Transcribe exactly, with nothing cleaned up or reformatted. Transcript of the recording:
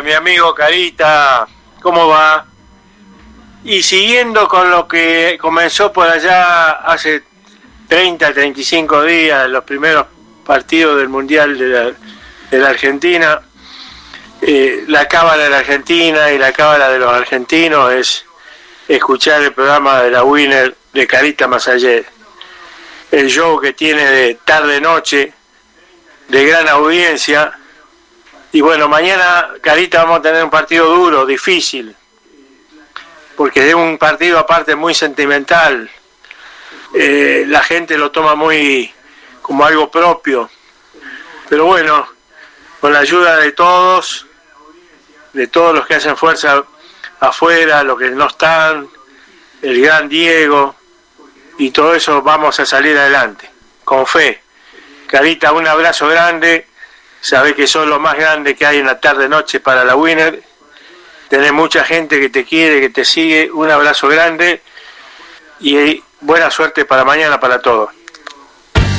Carita, mi amigo Carita, ¿cómo va? Y siguiendo con lo que comenzó por allá hace treinta, treinta y cinco días, los primeros partidos del Mundial de la, de la Argentina, eh, la cábala de la Argentina y la cábala de los argentinos es escuchar el programa de la Winner de Carita Masayet, el show que tiene de tarde-noche, de gran audiencia. Y bueno, mañana, Carita, vamos a tener un partido duro, difícil, porque es un partido aparte muy sentimental. Eh, la gente lo toma muy como algo propio, pero bueno, con la ayuda de todos, de todos los que hacen fuerza afuera, los que no están, el gran Diego, y todo eso, vamos a salir adelante, con fe. Carita, un abrazo grande. Sabés que sos lo más grande que hay en la tarde-noche para la Winner. Tenés mucha gente que te quiere, que te sigue. Un abrazo grande y buena suerte para mañana para todos.